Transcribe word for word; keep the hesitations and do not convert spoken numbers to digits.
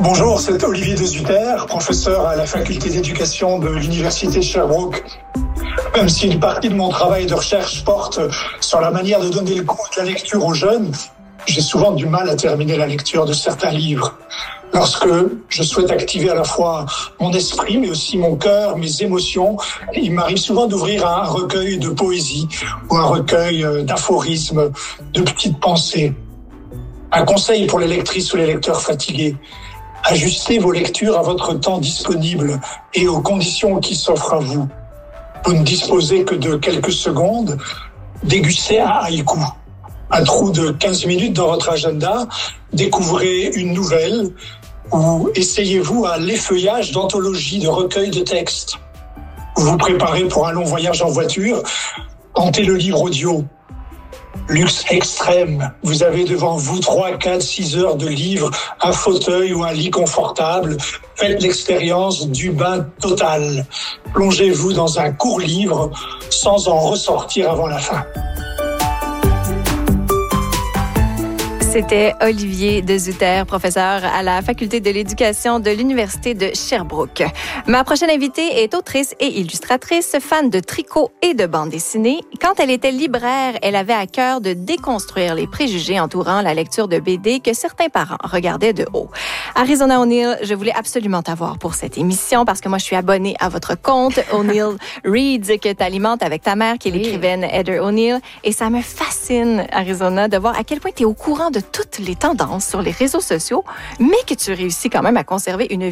Bonjour, c'est Olivier Desutter, professeur à la faculté d'éducation de l'université de Sherbrooke. Même si une partie de mon travail de recherche porte sur la manière de donner le goût de la lecture aux jeunes, j'ai souvent du mal à terminer la lecture de certains livres. Lorsque je souhaite activer à la fois mon esprit, mais aussi mon cœur, mes émotions, il m'arrive souvent d'ouvrir un recueil de poésie ou un recueil d'aphorismes, de petites pensées. Un conseil pour les lectrices ou les lecteurs fatigués: ajustez vos lectures à votre temps disponible et aux conditions qui s'offrent à vous. Vous ne disposez que de quelques secondes, dégustez un haïku. Un trou de quinze minutes dans votre agenda, découvrez une nouvelle ou essayez-vous à l'effeuillage d'anthologies, de recueils de textes. Vous vous préparez pour un long voyage en voiture, tentez le livre audio. Luxe extrême, vous avez devant vous trois, quatre, six heures de livre, un fauteuil ou un lit confortable. Faites l'expérience du bain total. Plongez-vous dans un court livre sans en ressortir avant la fin. C'était Olivier Desutter, professeur à la faculté de l'éducation de l'université de Sherbrooke. Ma prochaine invitée est autrice et illustratrice, fan de tricot et de bande dessinée. Quand elle était libraire, elle avait à cœur de déconstruire les préjugés entourant la lecture de B D que certains parents regardaient de haut. Arizona O'Neill, je voulais absolument t'avoir pour cette émission parce que moi, je suis abonnée à votre compte O'Neill Reads que tu alimentes avec ta mère qui est l'écrivaine Heather O'Neill. Et ça me fascine, Arizona, de voir à quel point tu es au courant de toutes les tendances sur les réseaux sociaux, mais que tu réussis quand même à conserver une